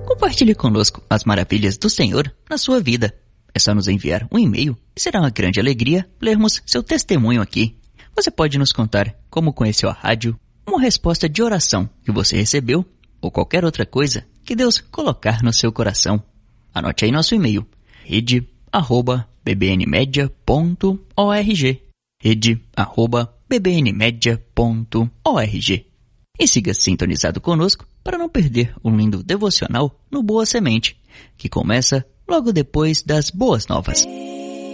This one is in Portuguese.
Compartilhe conosco as maravilhas do Senhor na sua vida. É só nos enviar um e-mail e será uma grande alegria lermos seu testemunho aqui. Você pode nos contar como conheceu a rádio, uma resposta de oração que você recebeu ou qualquer outra coisa que Deus colocar no seu coração. Anote aí nosso e-mail: rede@bbnmedia.org, rede@bbnmedia.org. E siga sintonizado conosco para não perder um lindo devocional no Boa Semente, que começa logo depois das boas novas.